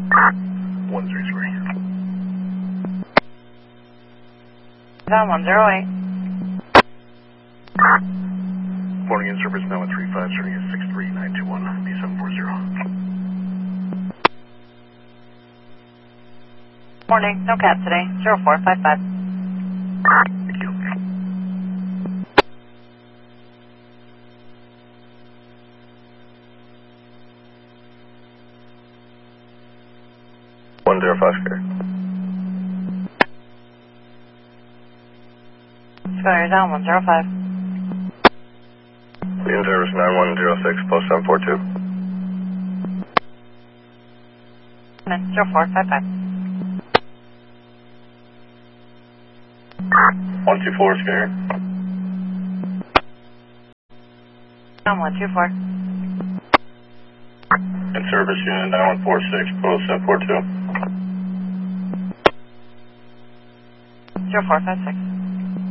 133. Down 108. Morning in service now at 35, starting at 63921, B740. Morning, no cat today, 0455. Thank you. Skyler down 105. In service 9106, post 742. 0455. 124, Skyler. Down 124. In service unit 9146, post 742. 0456.